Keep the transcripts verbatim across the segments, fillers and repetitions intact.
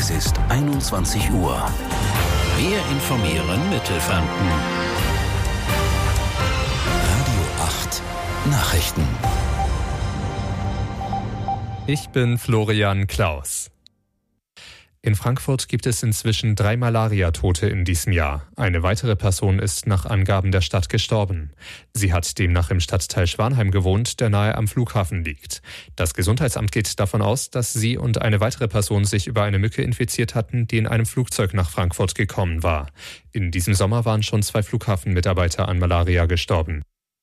Es ist einundzwanzig Uhr. Wir informieren Mittelfranken. Radio acht Nachrichten. Ich bin Florian Klaus. In Frankfurt gibt es inzwischen drei Malaria-Tote in diesem Jahr. Eine weitere Person ist nach Angaben der Stadt gestorben. Sie hat demnach im Stadtteil Schwanheim gewohnt, der nahe am Flughafen liegt. Das Gesundheitsamt geht davon aus, dass sie und eine weitere Person sich über eine Mücke infiziert hatten, die in einem Flugzeug nach Frankfurt gekommen war. In diesem Sommer waren schon zwei Flughafenmitarbeiter an Malaria gestorben.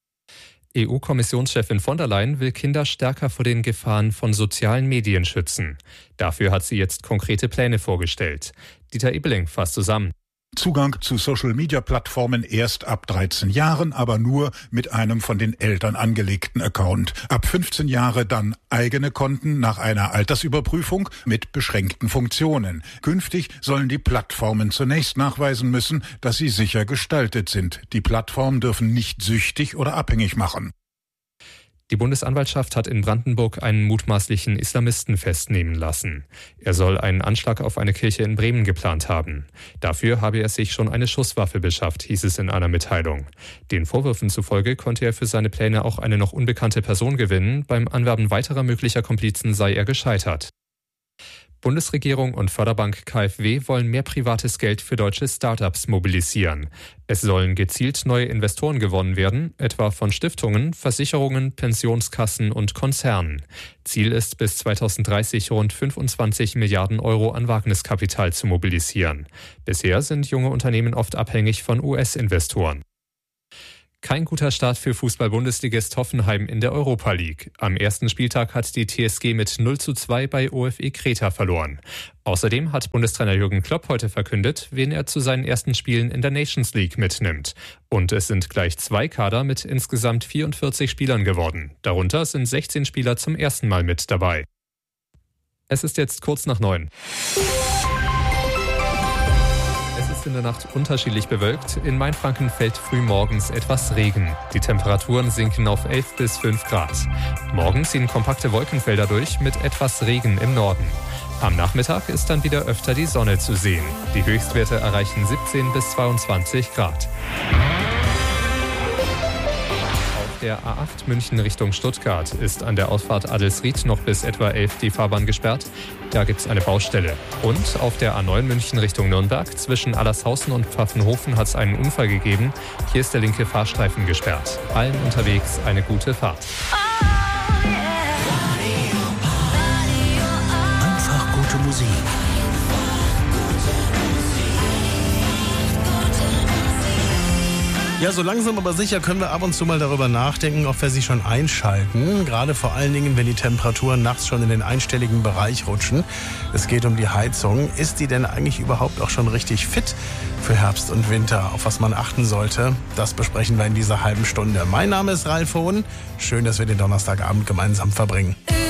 E U-Kommissionschefin von der Leyen will Kinder stärker vor den Gefahren von sozialen Medien schützen. Dafür hat sie jetzt konkrete Pläne vorgestellt. Dieter Ebeling fasst zusammen. Zugang zu Social-Media-Plattformen erst ab dreizehn Jahren, aber nur mit einem von den Eltern angelegten Account. Ab fünfzehn Jahre dann eigene Konten nach einer Altersüberprüfung mit beschränkten Funktionen. Künftig sollen die Plattformen zunächst nachweisen müssen, dass sie sicher gestaltet sind. Die Plattformen dürfen nicht süchtig oder abhängig machen. Die Bundesanwaltschaft hat in Brandenburg einen mutmaßlichen Islamisten festnehmen lassen. Er soll einen Anschlag auf eine Kirche in Bremen geplant haben. Dafür habe er sich schon eine Schusswaffe beschafft, hieß es in einer Mitteilung. Den Vorwürfen zufolge konnte er für seine Pläne auch eine noch unbekannte Person gewinnen. Beim Anwerben weiterer möglicher Komplizen sei er gescheitert. Bundesregierung und Förderbank K f W wollen mehr privates Geld für deutsche Start-ups mobilisieren. Es sollen gezielt neue Investoren gewonnen werden, etwa von Stiftungen, Versicherungen, Pensionskassen und Konzernen. Ziel ist, bis zweitausenddreißig rund fünfundzwanzig Milliarden Euro an Wagniskapital zu mobilisieren. Bisher sind junge Unternehmen oft abhängig von U S-Investoren. Kein guter Start für Fußball-Bundesligist Hoffenheim in der Europa League. Am ersten Spieltag hat die T S G mit null zu zwei bei O F E Kreta verloren. Außerdem hat Bundestrainer Jürgen Klopp heute verkündet, wen er zu seinen ersten Spielen in der Nations League mitnimmt. Und es sind gleich zwei Kader mit insgesamt vierundvierzig Spielern geworden. Darunter sind sechzehn Spieler zum ersten Mal mit dabei. Es ist jetzt kurz nach neun. In der Nacht unterschiedlich bewölkt. In Mainfranken fällt frühmorgens etwas Regen. Die Temperaturen sinken auf elf bis fünf Grad. Morgen ziehen kompakte Wolkenfelder durch mit etwas Regen im Norden. Am Nachmittag ist dann wieder öfter die Sonne zu sehen. Die Höchstwerte erreichen siebzehn bis zweiundzwanzig Grad. Der A acht München Richtung Stuttgart ist an der Ausfahrt Adelsried noch bis etwa elf die Fahrbahn gesperrt. Da gibt es eine Baustelle. Und auf der A neun München Richtung Nürnberg zwischen Allershausen und Pfaffenhofen hat es einen Unfall gegeben. Hier ist der linke Fahrstreifen gesperrt. Allen unterwegs eine gute Fahrt. Einfach gute Musik. Ja, so langsam aber sicher können wir ab und zu mal darüber nachdenken, ob wir sie schon einschalten. Gerade vor allen Dingen, wenn die Temperaturen nachts schon in den einstelligen Bereich rutschen. Es geht um die Heizung. Ist die denn eigentlich überhaupt auch schon richtig fit für Herbst und Winter? Auf was man achten sollte, das besprechen wir in dieser halben Stunde. Mein Name ist Ralf Hohn. Schön, dass wir den Donnerstagabend gemeinsam verbringen.